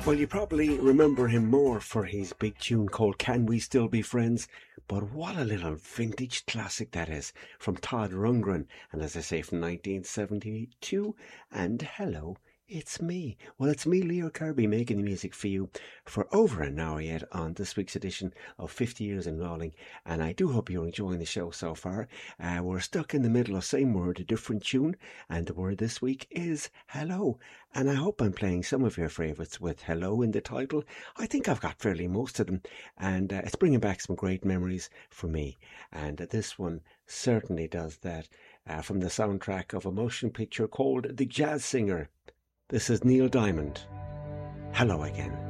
Well, you probably remember him more for his big tune called Can We Still Be Friends? But what a little vintage classic that is from Todd Rundgren, and as I say, from 1972. And hello, it's me. Well, it's me, Leo Kirby, making the music for you for over an hour yet on this week's edition of 50 Years in Rolling. And I do hope you're enjoying the show so far. We're stuck in the middle of same word, a different tune, and the word this week is hello. And I hope I'm playing some of your favourites with hello in the title. I think I've got fairly most of them, and it's bringing back some great memories for me. And this one certainly does that, from the soundtrack of a motion picture called The Jazz Singer. This is Neil Diamond. Hello again.